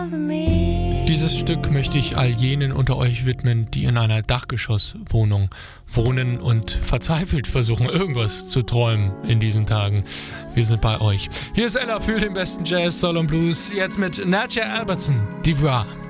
Dieses Stück möchte ich all jenen unter euch widmen, die in einer Dachgeschosswohnung wohnen und verzweifelt versuchen, irgendwas zu träumen in diesen Tagen. Wir sind bei euch. Hier ist Ella für den besten Jazz, Soul und Blues. Jetzt mit Nadja Albertson, Diva.